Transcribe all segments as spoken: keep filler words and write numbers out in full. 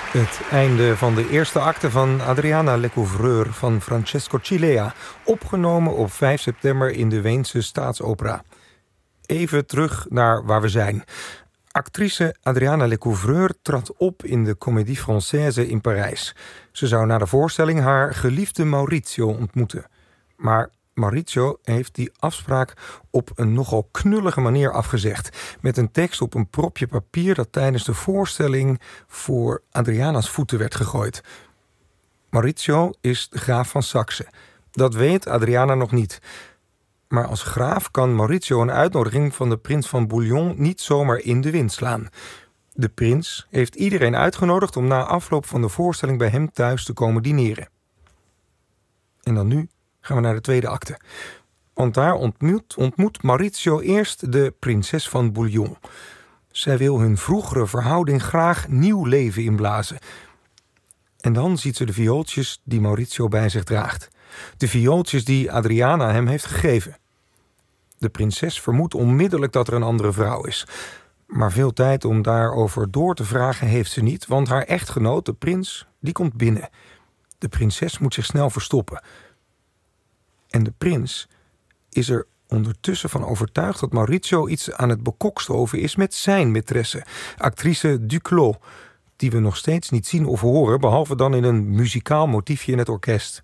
Het einde van de eerste acte van Adriana Lecouvreur van Francesco Cilea, opgenomen op vijf september in de Weense Staatsopera. Even terug naar waar we zijn. Actrice Adriana Lecouvreur trad op in de Comédie Française in Parijs. Ze zou na de voorstelling haar geliefde Maurizio ontmoeten. Maar Maurizio heeft die afspraak op een nogal knullige manier afgezegd, met een tekst op een propje papier dat tijdens de voorstelling voor Adriana's voeten werd gegooid. Maurizio is de graaf van Saxe. Dat weet Adriana nog niet. Maar als graaf kan Maurizio een uitnodiging van de prins van Bouillon niet zomaar in de wind slaan. De prins heeft iedereen uitgenodigd om na afloop van de voorstelling bij hem thuis te komen dineren. En dan nu gaan we naar de tweede acte. Want daar ontmoet, ontmoet Maurizio eerst de prinses van Bouillon. Zij wil hun vroegere verhouding graag nieuw leven inblazen. En dan ziet ze de viooltjes die Maurizio bij zich draagt. De viooltjes die Adriana hem heeft gegeven. De prinses vermoedt onmiddellijk dat er een andere vrouw is. Maar veel tijd om daarover door te vragen heeft ze niet, want haar echtgenoot, de prins, die komt binnen. De prinses moet zich snel verstoppen. En de prins is er ondertussen van overtuigd dat Maurizio iets aan het bekokstoven is met zijn maîtresse, actrice Duclos, die we nog steeds niet zien of horen, behalve dan in een muzikaal motiefje in het orkest.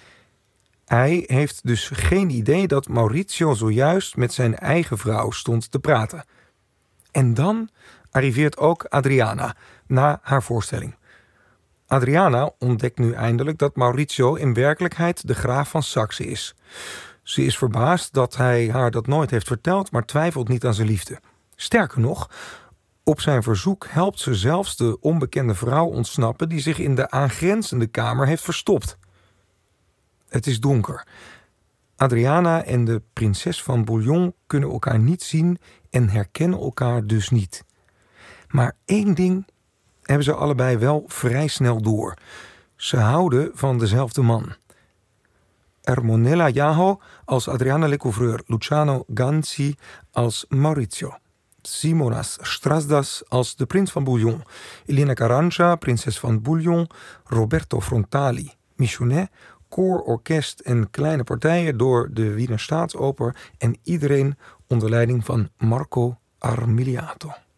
Hij heeft dus geen idee dat Maurizio zojuist met zijn eigen vrouw stond te praten. En dan arriveert ook Adriana, na haar voorstelling. Adriana ontdekt nu eindelijk dat Maurizio in werkelijkheid de graaf van Saxe is. Ze is verbaasd dat hij haar dat nooit heeft verteld, maar twijfelt niet aan zijn liefde. Sterker nog, op zijn verzoek helpt ze zelfs de onbekende vrouw ontsnappen die zich in de aangrenzende kamer heeft verstopt. Het is donker. Adriana en de prinses van Bouillon kunnen elkaar niet zien en herkennen elkaar dus niet. Maar één ding hebben ze allebei wel vrij snel door. Ze houden van dezelfde man. Ermonella Jaho als Adriana Lecouvreur, Luciano Ganzi als Maurizio, Simonas Strasdas als de prins van Bouillon, Elena Carranza, prinses van Bouillon, Roberto Frontali, Michonet, koor, orkest en kleine partijen door de Wiener Staatsoper en iedereen onder leiding van Marco Armiliato.